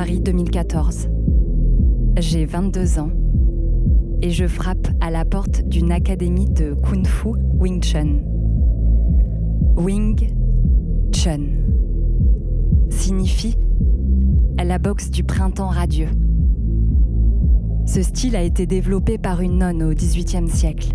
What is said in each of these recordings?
Paris 2014. J'ai 22 ans et je frappe à la porte d'une académie de Kung Fu Wing Chun. Wing Chun signifie la boxe du printemps radieux. Ce style a été développé par une nonne au XVIIIe siècle.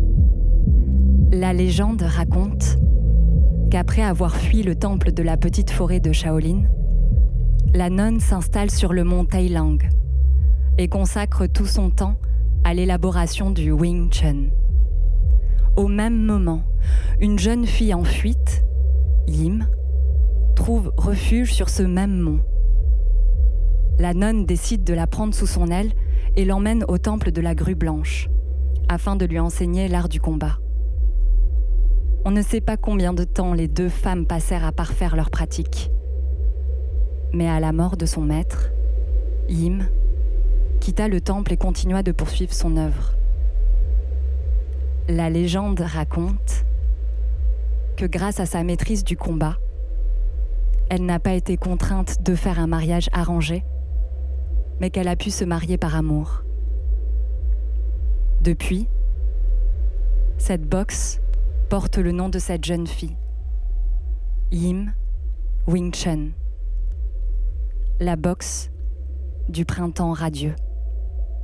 La légende raconte qu'après avoir fui le temple de la petite forêt de Shaolin, la nonne s'installe sur le mont Tailang et consacre tout son temps à l'élaboration du Wing Chun. Au même moment, une jeune fille en fuite, Yim, trouve refuge sur ce même mont. La nonne décide de la prendre sous son aile et l'emmène au temple de la Grue Blanche, afin de lui enseigner l'art du combat. On ne sait pas combien de temps les deux femmes passèrent à parfaire leur pratique. Mais à la mort de son maître, Yim quitta le temple et continua de poursuivre son œuvre. La légende raconte que grâce à sa maîtrise du combat, elle n'a pas été contrainte de faire un mariage arrangé, mais qu'elle a pu se marier par amour. Depuis, cette boxe porte le nom de cette jeune fille, Yim Wing Chun, la boxe du printemps radieux.